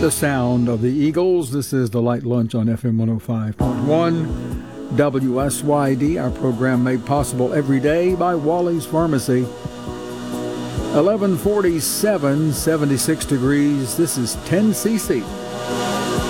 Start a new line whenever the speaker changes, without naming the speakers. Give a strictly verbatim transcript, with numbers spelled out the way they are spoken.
The sound of the Eagles. This is the Light Lunch on F M one oh five point one W S Y D. Our program made possible every day by Wally's Pharmacy. eleven forty-seven, seventy-six degrees. This is ten C C.